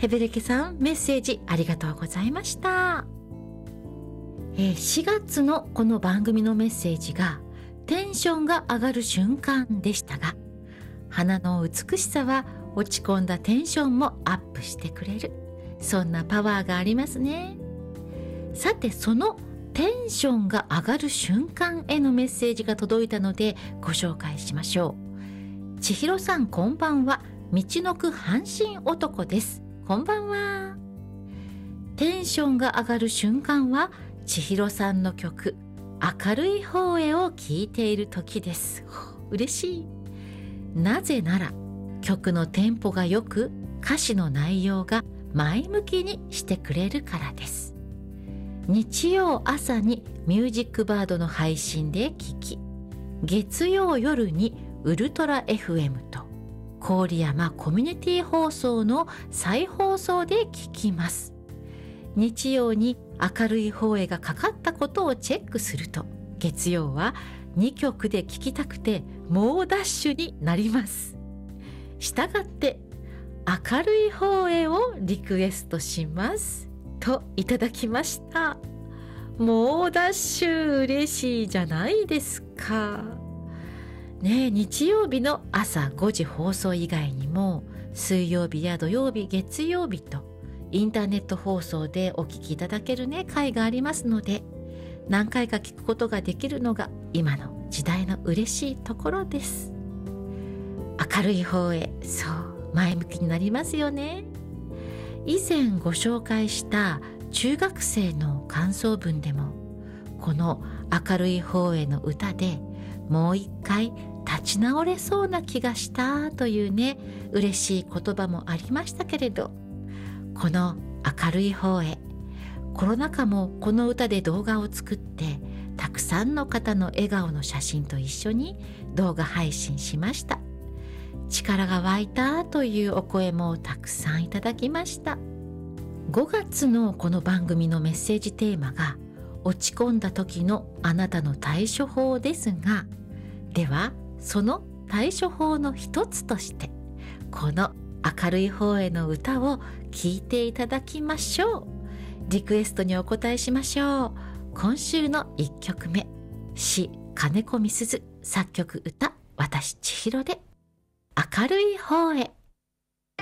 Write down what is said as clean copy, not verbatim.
ヘベレケさん、メッセージありがとうございました。4月のこの番組のメッセージがテンションが上がる瞬間でしたが、花の美しさは落ち込んだテンションもアップしてくれる、そんなパワーがありますね。さて、そのテンションが上がる瞬間へのメッセージが届いたのでご紹介しましょう。千尋さん、こんばんは。道のく阪神男です。こんばんは。テンションが上がる瞬間は千尋さんの曲明るい方へを聴いている時です。嬉しい。なぜなら曲のテンポが良く、歌詞の内容が前向きにしてくれるからです。日曜朝にミュージックバードの配信で聴き、月曜夜にウルトラ FM と郡山コミュニティ放送の再放送で聴きます。日曜に明るい方へがかかったことをチェックすると、月曜は2曲で聴きたくて猛ダッシュになります。したがって明るい方へをリクエストしますといただきました。猛ダッシュ嬉しいじゃないですかね。日曜日の朝5時放送以外にも、水曜日や土曜日、月曜日とインターネット放送でお聞きいただけるね回がありますので、何回か聞くことができるのが今の時代の嬉しいところです。明るい方へ、そう前向きになりますよね。以前ご紹介した中学生の感想文でも、この明るい方への歌でもう一回立ち直れそうな気がしたというね、嬉しい言葉もありましたけれど、この明るい方へ、コロナ禍もこの歌で動画を作って、たくさんの方の笑顔の写真と一緒に動画配信しました。力が湧いたというお声もたくさんいただきました。5月のこの番組のメッセージテーマが、落ち込んだ時のあなたの対処法ですが、ではその対処法の一つとして、この明るい方への歌を聴いていただきましょう。リクエストにお答えしましょう。今週の1曲目、詩金子みすず、作曲歌私千尋で明るい方へ。